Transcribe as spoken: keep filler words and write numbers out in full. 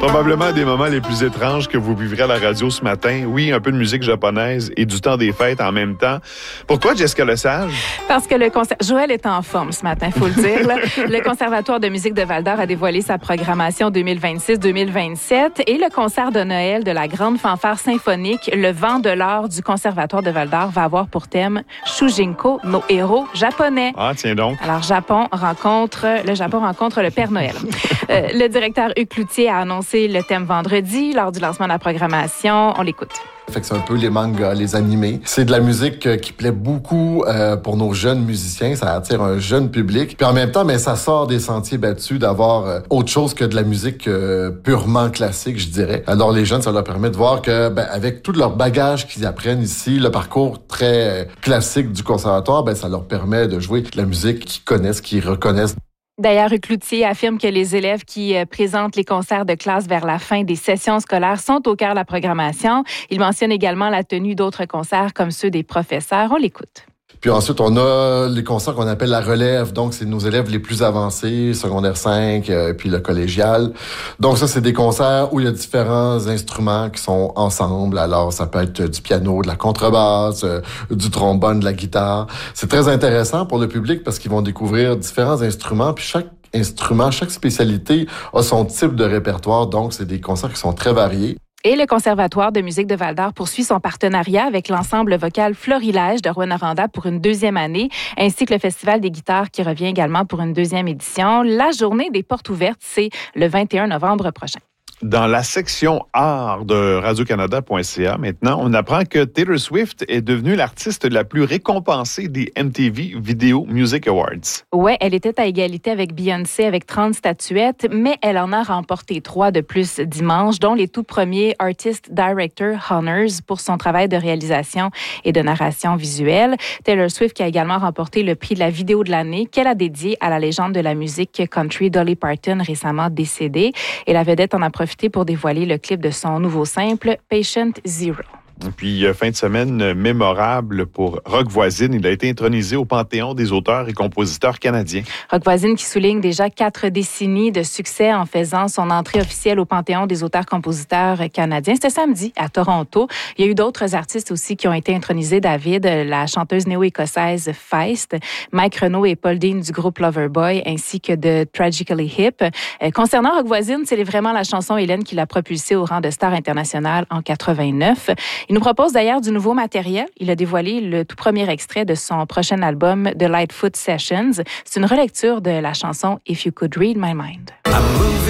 Probablement un des moments les plus étranges que vous vivrez à la radio ce matin. Oui, un peu de musique japonaise et du temps des fêtes en même temps. Pourquoi, Jessica Lesage? Parce que le concert... Joël est en forme ce matin, il faut le dire. Là. Le Conservatoire de musique de Val-d'Or a dévoilé sa programmation deux mille vingt-six deux mille vingt-sept et le concert de Noël de la grande fanfare symphonique Le Vent de l'Or du Conservatoire de Val-d'Or va avoir pour thème Shujinko, nos héros japonais. Ah, tiens donc. Alors, Japon rencontre... Le Japon rencontre le Père Noël. euh, le directeur Hugues Cloutier a annoncé le thème vendredi lors du lancement de la programmation. On l'écoute. Fait que c'est un peu les mangas, les animés. C'est de la musique euh, qui plaît beaucoup euh, pour nos jeunes musiciens. Ça attire un jeune public. Puis en même temps, mais ça sort des sentiers battus d'avoir euh, autre chose que de la musique euh, purement classique, je dirais. Alors les jeunes, ça leur permet de voir que, ben, avec tout leur bagage qu'ils apprennent ici, le parcours très euh, classique du conservatoire, ben, ça leur permet de jouer de la musique qu'ils connaissent, qu'ils reconnaissent. D'ailleurs, Hugues Cloutier affirme que les élèves qui euh, présentent les concerts de classe vers la fin des sessions scolaires sont au cœur de la programmation. Il mentionne également la tenue d'autres concerts comme ceux des professeurs. On l'écoute. Puis ensuite, on a les concerts qu'on appelle la relève. Donc, c'est nos élèves les plus avancés, secondaire cinq, euh, puis le collégial. Donc, ça, c'est des concerts où il y a différents instruments qui sont ensemble. Alors, ça peut être du piano, de la contrebasse, euh, du trombone, de la guitare. C'est très intéressant pour le public parce qu'ils vont découvrir différents instruments. Puis chaque instrument, chaque spécialité a son type de répertoire. Donc, c'est des concerts qui sont très variés. Et le Conservatoire de musique de Val-d'Or poursuit son partenariat avec l'ensemble vocal Florilège de Rouyn-Noranda pour une deuxième année, ainsi que le Festival des guitares qui revient également pour une deuxième édition. La journée des portes ouvertes, c'est le vingt et un novembre prochain. Dans la section art de radio canada point c a, maintenant, on apprend que Taylor Swift est devenue l'artiste la plus récompensée des M T V Video Music Awards. Ouais, elle était à égalité avec Beyoncé avec trente statuettes, mais elle en a remporté trois de plus dimanche, dont les tout premiers Artist Director Honors pour son travail de réalisation et de narration visuelle. Taylor Swift qui a également remporté le prix de la vidéo de l'année qu'elle a dédié à la légende de la musique country Dolly Parton, récemment décédée. Et la vedette en a profité pour dévoiler le clip de son nouveau simple, Patient Zero. Et puis, fin de semaine mémorable pour Rock Voisine. Il a été intronisé au Panthéon des auteurs et compositeurs canadiens. Rock Voisine qui souligne déjà quatre décennies de succès en faisant son entrée officielle au Panthéon des auteurs-compositeurs canadiens. C'était samedi à Toronto. Il y a eu d'autres artistes aussi qui ont été intronisés, David, la chanteuse néo-écossaise Feist, Mike Renaud et Paul Dean du groupe Loverboy, ainsi que de Tragically Hip. Concernant Rock Voisine, c'est vraiment la chanson Hélène qui l'a propulsé au rang de star internationale en quatre-vingt-neuf. Il nous propose d'ailleurs du nouveau matériel. Il a dévoilé le tout premier extrait de son prochain album, The Lightfoot Sessions. C'est une relecture de la chanson If You Could Read My Mind.